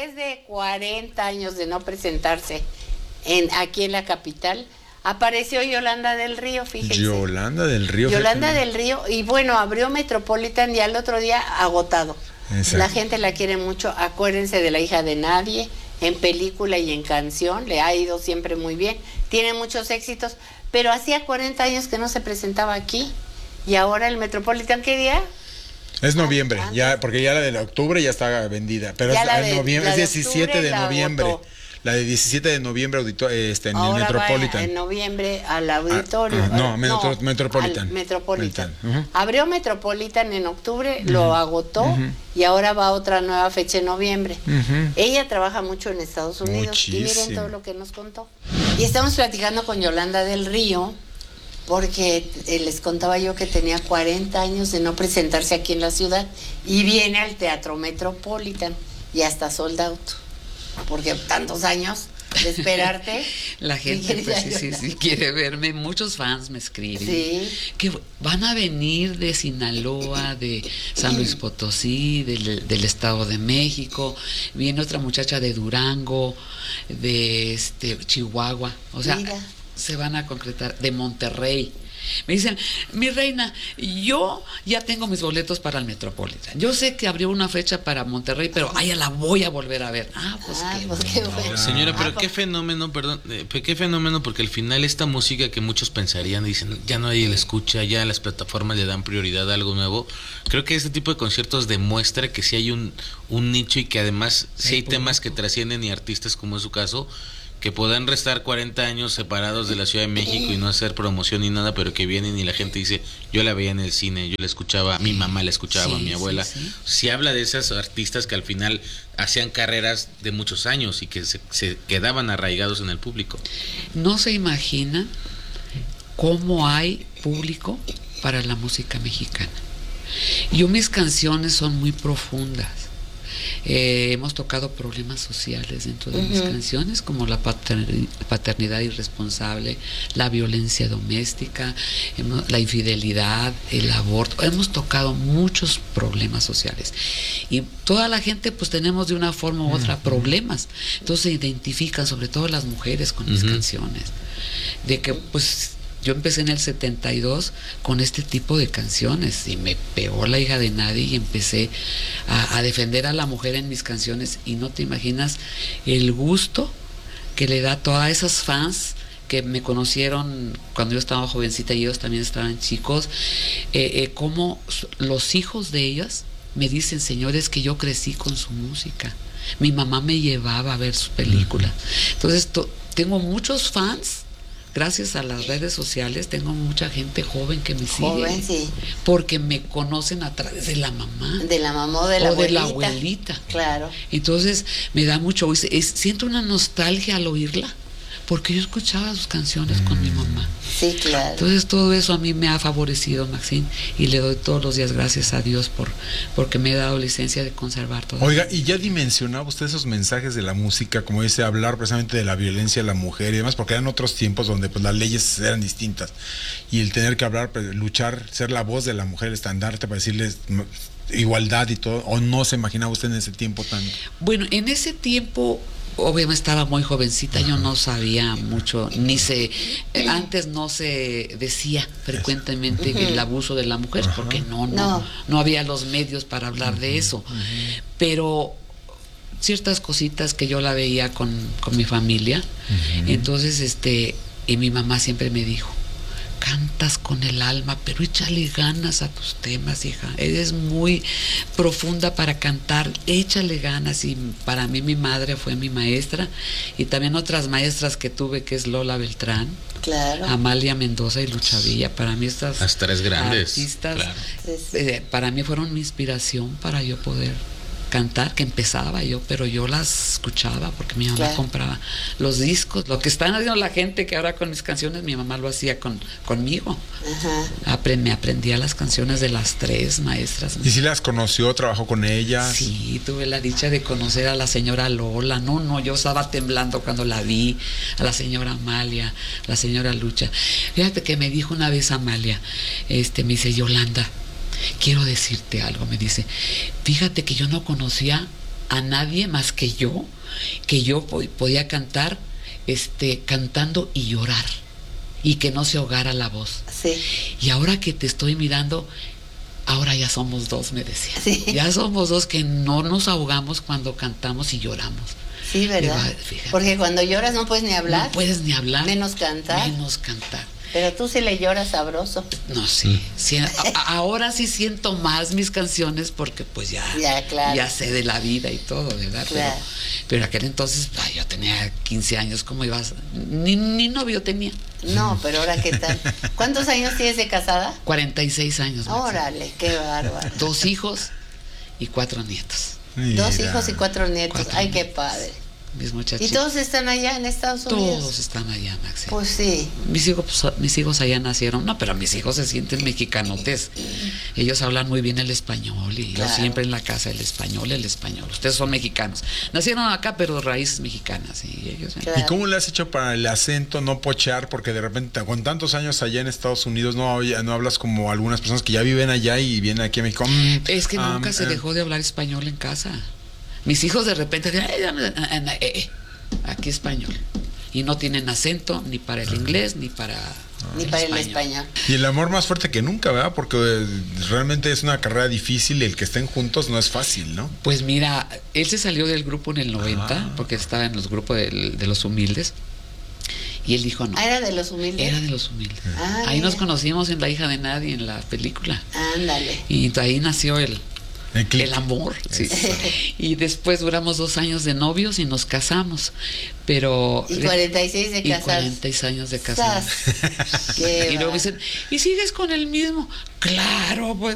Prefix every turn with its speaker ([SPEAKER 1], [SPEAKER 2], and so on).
[SPEAKER 1] después de 40 años de no presentarse aquí en la capital, apareció Yolanda del Río, fíjense.
[SPEAKER 2] Yolanda del Río.
[SPEAKER 1] Yolanda del Río, y bueno, abrió Metropolitan y al otro día agotado. Exacto. La gente la quiere mucho, acuérdense de La hija de nadie, en película y en canción, le ha ido siempre muy bien, tiene muchos éxitos, pero hacía 40 años que no se presentaba aquí, y ahora el Metropolitan, ¿qué día?
[SPEAKER 2] Es noviembre, ya, porque ya la de octubre ya está vendida, pero es noviembre, es 17 de noviembre. Agotó. La de 17 de noviembre en el Metropolitan.
[SPEAKER 1] En noviembre al auditorio.
[SPEAKER 2] Metropolitan.
[SPEAKER 1] Al Metropolitan. Abrió Metropolitan en octubre, lo agotó y ahora va a otra nueva fecha en noviembre. Ella trabaja mucho en Estados Unidos. Muchísimo. Y miren todo lo que nos contó. Y estamos platicando con Yolanda del Río, porque les contaba yo que tenía 40 años de no presentarse aquí en la ciudad y viene al Teatro Metropolitan y hasta sold out. Porque tantos años de esperarte.
[SPEAKER 3] La gente pues, sí quiere verme. Muchos fans me escriben que van a venir de Sinaloa, de San Luis Potosí, del Estado de México. Viene otra muchacha de Durango, de Chihuahua. O sea, se van a concretar, de Monterrey. Me dicen, mi reina, yo ya tengo mis boletos para el Metropolitan. Yo sé que abrió una fecha para Monterrey, pero ya la voy a volver a ver.
[SPEAKER 4] Qué bueno. Señora, pero qué fenómeno, qué fenómeno, porque al final esta música que muchos pensarían, dicen, ya nadie la escucha, ya las plataformas le dan prioridad a algo nuevo. Creo que este tipo de conciertos demuestra que sí hay un nicho y que además sí hay temas que trascienden y artistas, como es su caso, que puedan restar 40 años separados de la Ciudad de México y no hacer promoción ni nada, pero que vienen y la gente dice, yo la veía en el cine, yo la escuchaba, mi mamá la escuchaba, mi abuela. Sí habla de esas artistas que al final hacían carreras de muchos años y que se quedaban arraigados en el público.
[SPEAKER 3] No se imagina cómo hay público para la música mexicana. Mis canciones son muy profundas. Hemos tocado problemas sociales dentro de mis canciones, como la paternidad irresponsable, la violencia doméstica, la infidelidad, el aborto. Hemos tocado muchos problemas sociales y toda la gente pues tenemos de una forma u otra problemas, entonces se identifican, sobre todo las mujeres, con mis canciones, de que pues yo empecé en el 72 con este tipo de canciones y me pegó La hija de nadie y empecé a defender a la mujer en mis canciones, y no te imaginas el gusto que le da a todas esas fans que me conocieron cuando yo estaba jovencita y ellos también estaban chicos, como los hijos de ellas me dicen, señores, que yo crecí con su música, mi mamá me llevaba a ver su película. Entonces tengo muchos fans. Gracias a las redes sociales tengo mucha gente joven que me sigue, porque me conocen a través de la mamá.
[SPEAKER 1] De la mamá o de la abuelita.
[SPEAKER 3] De la abuelita.
[SPEAKER 1] Claro.
[SPEAKER 3] Entonces me da mucho, siento una nostalgia al oírla, porque yo escuchaba sus canciones con mi mamá.
[SPEAKER 1] Sí, claro.
[SPEAKER 3] Entonces todo eso a mí me ha favorecido, Maxine, y le doy todos los días gracias a Dios porque me he dado licencia de conservar todo.
[SPEAKER 2] Oiga, ¿y ya dimensionaba usted esos mensajes de la música, como dice, hablar precisamente de la violencia a la mujer y demás? Porque eran otros tiempos donde pues las leyes eran distintas, y el tener que hablar, pues, luchar, ser la voz de la mujer, estandarte para decirles igualdad y todo, ¿o no se imaginaba usted en ese tiempo tan...?
[SPEAKER 3] Bueno, en ese tiempo obviamente estaba muy jovencita, yo no sabía mucho, antes no se decía frecuentemente el abuso de la mujer, porque no había los medios para hablar de eso, pero ciertas cositas que yo la veía con mi familia, entonces y mi mamá siempre me dijo, cantas con el alma, pero échale ganas a tus temas, hija. Eres muy profunda para cantar, échale ganas. Y para mí mi madre fue mi maestra, y también otras maestras que tuve, que es Lola Beltrán, Amalia Mendoza y Lucha Villa. Para mí estas
[SPEAKER 4] las tres grandes
[SPEAKER 3] artistas, para mí fueron mi inspiración para yo poder cantar, que empezaba yo, pero yo las escuchaba porque mi mamá compraba los discos, lo que están haciendo la gente que ahora con mis canciones, mi mamá lo hacía conmigo. Me aprendía las canciones de las tres maestras.
[SPEAKER 2] ¿Y si las conoció, trabajó con ellas?
[SPEAKER 3] Sí, tuve la dicha de conocer a la señora Lola. Yo estaba temblando cuando la vi, a la señora Amalia, a la señora Lucha. Fíjate que me dijo una vez Amalia, me dice, Yolanda, quiero decirte algo, me dice, fíjate que yo no conocía a nadie más que yo podía cantar, cantando y llorar, y que no se ahogara la voz.
[SPEAKER 1] Sí.
[SPEAKER 3] Y ahora que te estoy mirando, ahora ya somos dos, me decía.
[SPEAKER 1] Sí.
[SPEAKER 3] Ya somos dos que no nos ahogamos cuando cantamos y lloramos.
[SPEAKER 1] Sí, ¿verdad?
[SPEAKER 3] Fíjate.
[SPEAKER 1] Porque cuando lloras no puedes ni hablar.
[SPEAKER 3] No puedes ni hablar.
[SPEAKER 1] Menos cantar.
[SPEAKER 3] Menos cantar.
[SPEAKER 1] Pero tú sí le lloras sabroso.
[SPEAKER 3] No, sí. Ahora sí siento más mis canciones porque pues ya
[SPEAKER 1] claro.
[SPEAKER 3] sé de la vida y todo, ¿verdad?
[SPEAKER 1] Claro.
[SPEAKER 3] Pero aquel entonces, yo tenía 15 años, ¿cómo ibas? Ni novio tenía.
[SPEAKER 1] No, pero ahora ¿qué tal? ¿Cuántos años tienes de casada?
[SPEAKER 3] 46 años.
[SPEAKER 1] Órale, qué bárbaro.
[SPEAKER 3] 2 hijos y 4 nietos.
[SPEAKER 2] Mira.
[SPEAKER 1] 2 hijos y 4 nietos. Ay, qué padre.
[SPEAKER 3] Mis muchachitos.
[SPEAKER 1] ¿Y todos están allá en Estados Unidos?
[SPEAKER 3] Todos están allá, Maxi.
[SPEAKER 1] Pues sí.
[SPEAKER 3] Mis hijos allá nacieron. No, pero mis hijos se sienten mexicanotes. Ellos hablan muy bien el español y
[SPEAKER 1] claro.
[SPEAKER 3] yo siempre en la casa el español. Ustedes son mexicanos. Nacieron acá, pero raíces mexicanas. Y ellos.
[SPEAKER 1] Claro.
[SPEAKER 2] ¿Y cómo le has hecho para el acento no pochear? Porque de repente, con tantos años allá en Estados Unidos, no hablas como algunas personas que ya viven allá y vienen aquí a México.
[SPEAKER 3] Es que nunca se dejó de hablar español en casa. Mis hijos de repente dicen, aquí español. Y no tienen acento ni para el inglés ni para
[SPEAKER 1] el español.
[SPEAKER 2] Y el amor más fuerte que nunca, ¿verdad? Porque realmente es una carrera difícil, el que estén juntos no es fácil, ¿no?
[SPEAKER 3] Pues mira, él se salió del grupo en el 90, porque estaba en los grupos de los humildes. Y él dijo no.
[SPEAKER 1] ¿Era de los humildes?
[SPEAKER 3] Era de los humildes. Ahí
[SPEAKER 1] mira.
[SPEAKER 3] nos conocimos en La hija de nadie, en la película.
[SPEAKER 1] Ándale.
[SPEAKER 3] Y ahí nació el amor, sí. Y después duramos 2 años de novios y nos casamos, pero...
[SPEAKER 1] Y 46 de casados.
[SPEAKER 3] Y 46 años de casados. Y luego me dicen, ¿y sigues con el mismo? Claro, pues